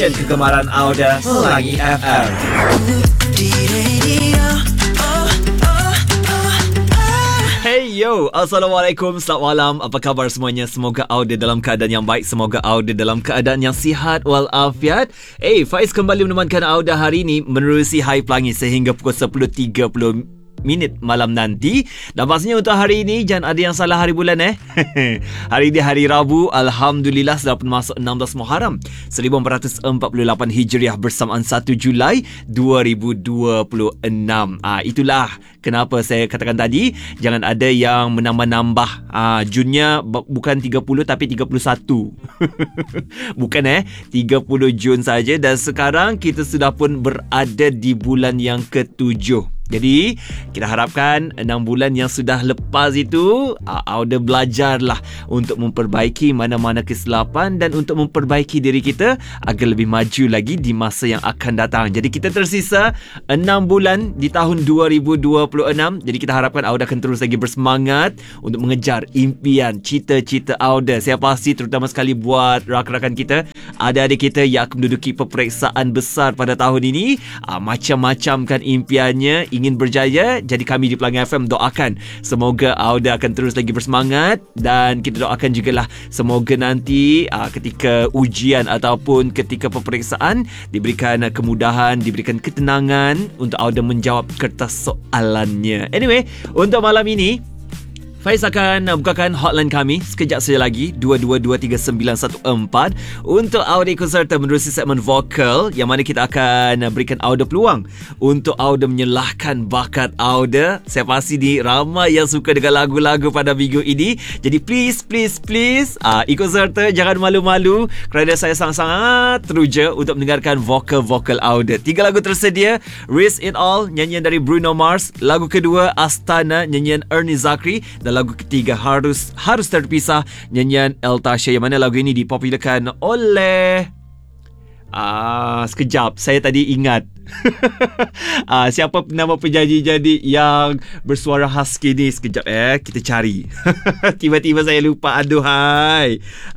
Kegemaran Auda Pelangi FM. Hey yo, Assalamualaikum, selamat malam. Apa khabar semuanya? Semoga Auda dalam keadaan yang baik. Semoga Auda dalam keadaan yang sihat walafiat. Faiz kembali menemankan Auda hari ini menerusi Hai Pelangi sehingga pukul 10.30 malam nanti. Dan pastinya untuk hari ini jangan ada yang salah hari bulan Hari ini hari Rabu. Alhamdulillah sudah pun masuk 16 Muharram 1448 Hijriah bersamaan 1 Julai 2026. Itulah kenapa saya katakan tadi jangan ada yang menambah-nambah. Junnya bukan 30 tapi 31. Bukan 30 Jun saja. Dan sekarang kita sudah pun berada di bulan yang ke-7. Jadi, kita harapkan 6 bulan yang sudah lepas itu, Auda belajarlah untuk memperbaiki mana-mana kesilapan dan untuk memperbaiki diri kita agar lebih maju lagi di masa yang akan datang. Jadi, kita tersisa 6 bulan di tahun 2026. Jadi, kita harapkan Auda akan terus lagi bersemangat untuk mengejar impian, cita-cita Auda. Saya pasti terutama sekali buat rakan-rakan kita, adik-adik kita yang akan menduduki peperiksaan besar pada tahun ini. Macam-macam kan impiannya, ingin berjaya. Jadi kami di Pelangi FM doakan semoga Auda akan terus lagi bersemangat, dan kita doakan jugalah semoga nanti ketika ujian ataupun ketika peperiksaan diberikan kemudahan, diberikan ketenangan untuk Auda menjawab kertas soalannya. Anyway, untuk malam ini Faiz akan bukakan hotline kami sekejap saja lagi, 22239914, untuk Auda ikut serta menerusi segmen vokal yang mana kita akan berikan Auda peluang untuk Auda menyalahkan bakat Auda. Saya pasti ni ramai yang suka dengan lagu-lagu pada minggu ini. Jadi please ikut serta, jangan malu-malu kerana saya sangat-sangat teruja untuk mendengarkan vokal-vokal Auda. 3 lagu tersedia: Risk It All, nyanyian dari Bruno Mars; lagu kedua Astana, nyanyian Ernie Zakri; dan lagu ketiga Harus Terpisah, nyanyian El Tasha, yang mana lagu ini dipopularkan oleh sekejap, saya tadi ingat siapa nama penyanyi yang bersuara husky ni. Sekejap kita cari. Tiba-tiba saya lupa, aduhai.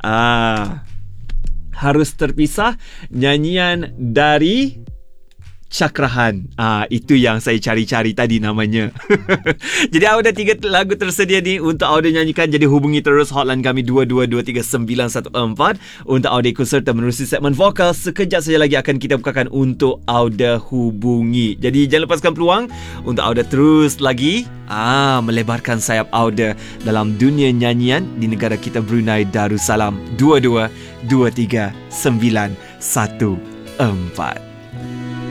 Harus Terpisah, nyanyian dari Cakrahan. Itu yang saya cari-cari tadi namanya. Jadi ada 3 lagu tersedia ni untuk Auda nyanyikan. Jadi hubungi terus hotline kami 22239914 untuk Auda ikut serta menerusi segmen vokal. Sekejap saja lagi akan kita bukakan untuk Auda hubungi. Jadi jangan lepaskan peluang untuk Auda terus lagi melebarkan sayap Auda dalam dunia nyanyian di negara kita Brunei Darussalam. 22239914.